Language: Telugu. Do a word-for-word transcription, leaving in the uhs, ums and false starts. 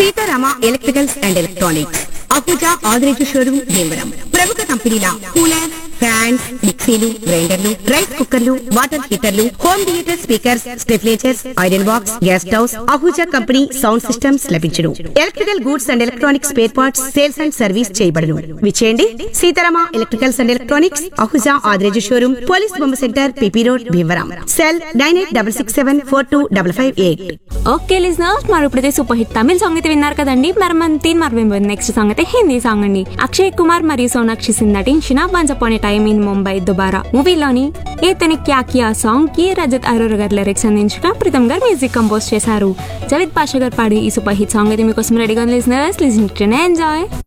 Sitarama electricals and electronics Ahuja Adireju showroom Bhimavaram. ప్రముఖ కంపెనీల కూలర్, ఫ్యాన్స్, మిక్సీలు, గ్రైండర్లు, రైస్ కుక్కర్లు, water హీటర్లు, home theatre speakers, స్టెఫ్లేజర్స్, iron box, gas stoves, Ahuja company sound systems లభించును. Electrical goods and electronics spare parts sales and service చేయబడును. విచేయండి Sitarama electricals and electronics Ahuja Adireju showroom, police బొమ్మ centre, PP road, Bhimavaram. Cell nine eight double six seven four two double five eight. Okay listeners, మరి ఇప్పుడైతే సూపర్ హిట్ తమిళ సాంగ్ అయితే విన్నారు కదండి. మరి మన తీన్ మరి నెక్స్ట్ సాంగ్ అయితే హిందీ సాంగ్ అండి. అక్షయ్ కుమార్ మరియు సోనాక్షి సింగ్ నటించిన once upon A time in Mumbai దుబారా మూవీలోని ఏ తని క్యా కియా సాంగ్ కి రజత్ అరోరా గారు లిరిక్స్ అందించగా ప్రీతం గారు మ్యూజిక్ కంపోజ్ చేశారు. జవిద్ పాషా గారు పాడి ఈ సూపర్ హిట్ సాంగ్ అయితే మీకోసం రెడీగా ఉంది లిజనర్స్. Listen to enjoy.